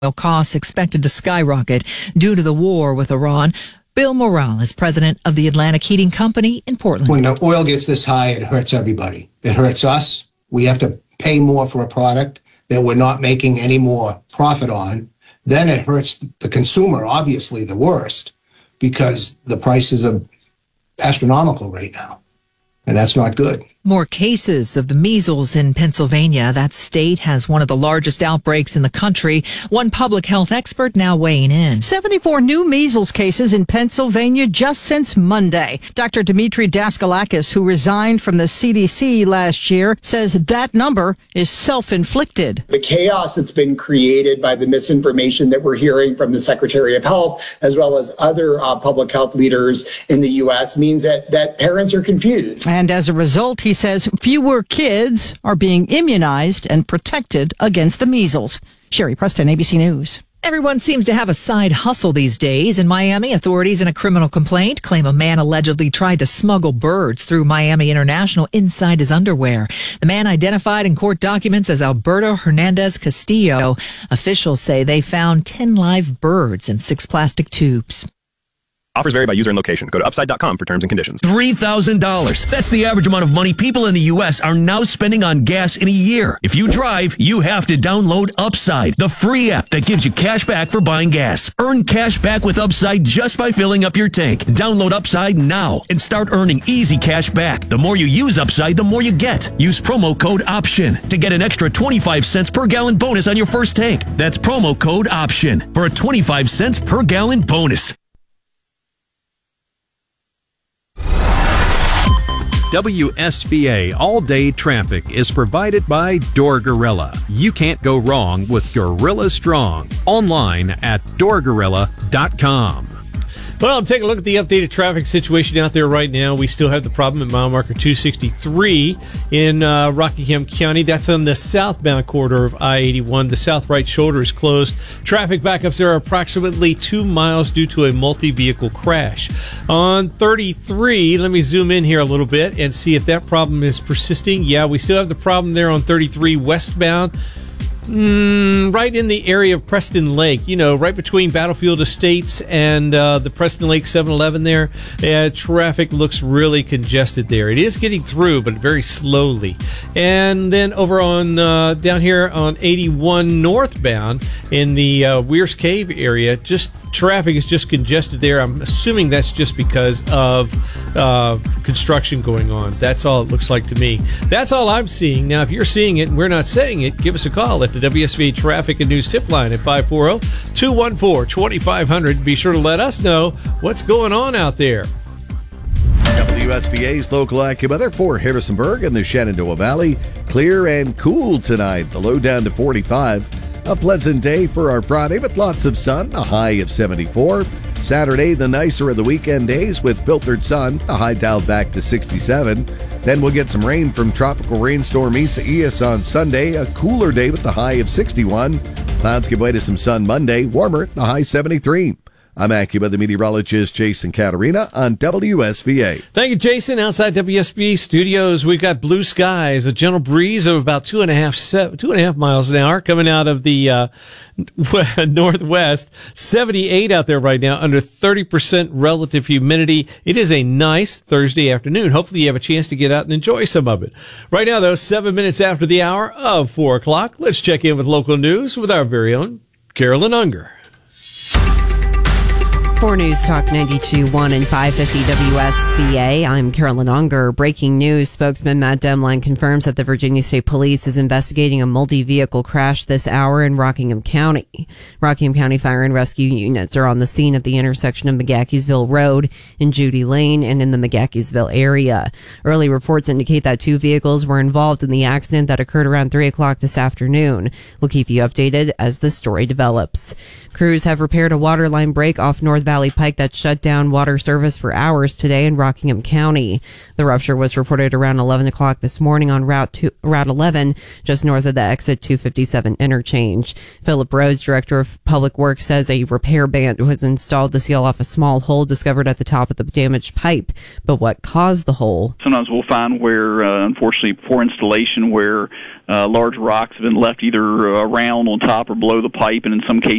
Oil costs expected to skyrocket due to the war with Iran. Bill Morale is president of the Atlantic Heating Company in Portland. When the oil gets this high, it hurts everybody. It hurts us. We have to pay more for a product that we're not making any more profit on. Then it hurts the consumer, obviously the worst, because the prices are astronomical right now. And that's not good. More cases of the measles in Pennsylvania. That state has one of the largest outbreaks in the country. One public health expert now weighing in. 74 new measles cases in Pennsylvania just since Monday. Dr. Dimitri Daskalakis, who resigned from the CDC last year, says that number is self-inflicted. The chaos that's been created by the misinformation that we're hearing from the Secretary of Health, as well as other public health leaders in the U.S., means that parents are confused. And as a result, he says fewer kids are being immunized and protected against the measles. Sherry Preston, ABC News. Everyone seems to have a side hustle these days. In Miami, authorities in a criminal complaint claim a man allegedly tried to smuggle birds through Miami International inside his underwear. The man identified in court documents as Alberto Hernandez Castillo. Officials say they found 10 live birds in 6 plastic tubes. Offers vary by user and location. Go to upside.com for terms and conditions. $3,000. That's the average amount of money people in the U.S. are now spending on gas in a year. If you drive, you have to download Upside, the free app that gives you cash back for buying gas. Earn cash back with Upside just by filling up your tank. Download Upside now and start earning easy cash back. The more you use Upside, the more you get. Use promo code OPTION to get an extra 25 cents per gallon bonus on your first tank. That's promo code OPTION for a 25 cents per gallon bonus. WSVA All-Day Traffic is provided by Door Gorilla. You can't go wrong with Gorilla Strong. Online at doorgorilla.com. Well, I'm taking a look at the updated traffic situation out there right now. We still have the problem at mile marker 263 in Rockingham County. That's on the southbound corridor of I-81. The south right shoulder is closed. Traffic backups there are approximately 2 miles due to a multi-vehicle crash. On 33, let me zoom in here a little bit and see if that problem is persisting. Yeah, we still have the problem there on 33 westbound. Right in the area of Preston Lake, right between Battlefield Estates and the Preston Lake 7-Eleven there. Traffic looks really congested there. It is getting through, but very slowly. And then over on down here on 81 northbound in the Weir's Cave area, traffic is just congested there. I'm assuming that's just because of construction going on. That's all it looks like to me. That's all I'm seeing. Now, if you're seeing it and we're not saying it, give us a call at the WSVA Traffic and News Tip Line at 540-214-2500. Be sure to let us know what's going on out there. WSVA's local AccuWeather for Harrisonburg and the Shenandoah Valley. Clear and cool tonight. The low down to 45. A pleasant day for our Friday with lots of sun, a high of 74. Saturday, the nicer of the weekend days with filtered sun, a high dialed back to 67. Then we'll get some rain from tropical rainstorm Isaias on Sunday, a cooler day with the high of 61. Clouds give way to some sun Monday, warmer, the high 73. I'm AccuWeather meteorologist Jason Caterina on WSVA. Thank you, Jason. Outside WSVA studios, we've got blue skies, a gentle breeze of about 2.5 miles an hour coming out of the northwest. 78 out there right now, under 30% relative humidity. It is a nice Thursday afternoon. Hopefully you have a chance to get out and enjoy some of it. Right now, though, 7 minutes after the hour of 4 o'clock, let's check in with local news with our very own Carolyn Unger. For News Talk 92.1 and 550 WSVA, I'm Carolyn Unger. Breaking news, spokesman Matt Demline confirms that the Virginia State Police is investigating a multi-vehicle crash this hour in Rockingham County. Rockingham County Fire and Rescue units are on the scene at the intersection of McGackiesville Road and Judy Lane and in the McGackiesville area. Early reports indicate that 2 vehicles were involved in the accident that occurred around 3 o'clock this afternoon. We'll keep you updated as the story develops. Crews have repaired a water line break off North Valley Pike that shut down water service for hours today in Rockingham County. The rupture was reported around 11 o'clock this morning on Route 11, just north of the exit 257 interchange. Philip Rhodes, Director of Public Works, says a repair band was installed to seal off a small hole discovered at the top of the damaged pipe. But what caused the hole? Sometimes we'll find where, unfortunately, before installation, where large rocks have been left either around, on top, or below the pipe, and in some cases,